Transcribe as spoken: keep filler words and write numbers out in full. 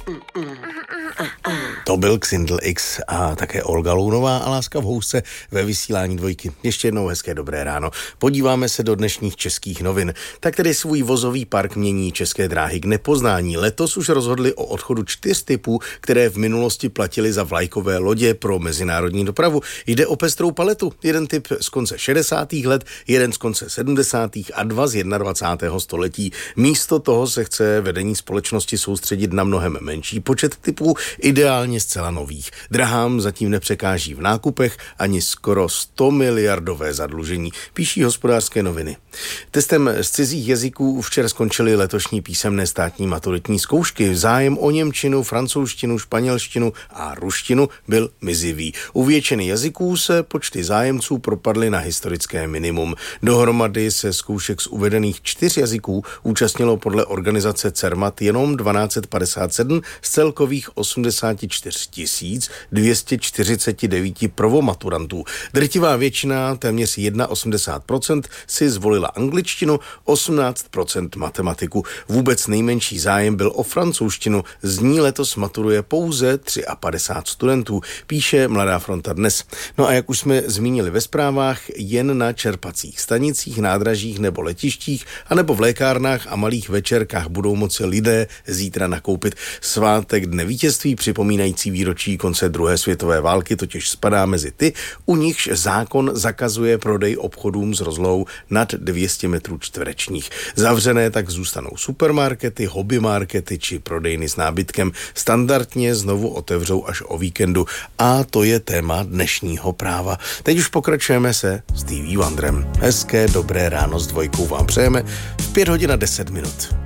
To byl Xindl X a také Olga Lounová a Láska v housce ve vysílání Dvojky. Ještě jednou hezké dobré ráno. Podíváme se do dnešních českých novin. Tak tedy svůj vozový park mění České dráhy k nepoznání. Letos už rozhodli o odchodu čtyř typů, které v minulosti platily za vlajkové lodě pro mezinárodní dopravu. Jde o pestrou paletu. Jeden typ z konce šedesátých let, jeden z konce sedmdesátých a dva z dvacátého prvního století. Místo toho se chce vedení společnosti soustředit na mnohem menší počet typů, ideálně zcela nových. Drahám zatím nepřekáží v nákupech ani skoro sto miliardové zadlužení, píší Hospodářské noviny. Testem z cizích jazyků včera skončily letošní písemné státní maturitní zkoušky. Zájem o němčinu, francouzštinu, španělštinu a ruštinu byl mizivý. U většiny jazyků se počty zájemců propadly na historické minimum. Dohromady se zkoušek z uvedených čtyř jazyků účastnilo podle organizace Cermat jenom dvanáct set padesát sedm z celkových osmdesát čtyři tisíc dvě stě čtyřicet devět prvomaturantů. Drtivá většina, téměř osmdesát jedna procent, si zvolila angličtinu, osmnáct procent matematiku. Vůbec nejmenší zájem byl o francouzštinu, z ní letos maturuje pouze padesát tři studentů, píše Mladá fronta dnes. No a jak už jsme zmínili ve zprávách, jen na čerpacích stanicích, nádražích nebo letištích, anebo v lékárnách a malých večerkách budou moci lidé zítra nakoupit. Svátek Dne vítězství připomínající výročí konce druhé světové války totiž spadá mezi ty, u nichž zákon zakazuje prodej obchodům s rozlohou nad dvě stě metrů čtverečních. Zavřené tak zůstanou supermarkety, hobbymarkety či prodejny s nábytkem. Standardně znovu otevřou až o víkendu a to je téma dnešního práva. Teď už pokračujeme se Stevie Wonderem. Hezké dobré ráno s Dvojkou vám přejeme v pět hodin a deset minut.